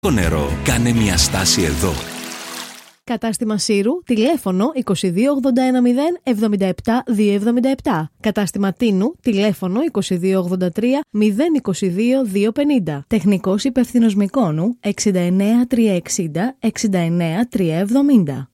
Το νερό, κάνε μια στάση εδώ. Κατάστημα Σύρου, τηλέφωνο 2281 077 277. Κατάστημα Τίνου, τηλέφωνο 2283 022 250. Τεχνικός υπεύθυνος Μυκόνου 69 360 69 370.